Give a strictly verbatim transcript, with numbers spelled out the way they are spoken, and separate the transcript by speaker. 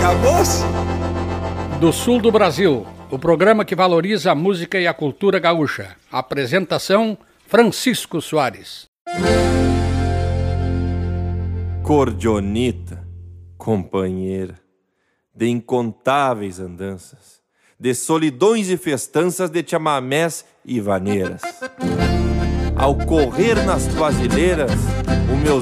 Speaker 1: a voz?
Speaker 2: Do sul do Brasil, o programa que valoriza a música e a cultura gaúcha. Apresentação, Francisco Soares.
Speaker 3: Cordionita, companheira, de incontáveis andanças, de solidões e festanças, de chamamés e vaneiras. Ao correr nas toazileiras, o meu